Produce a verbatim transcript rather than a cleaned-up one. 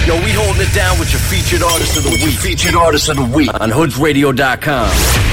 Yo, we holding it down with your featured artist of the week. Featured artist of the week on hoods radio dot com.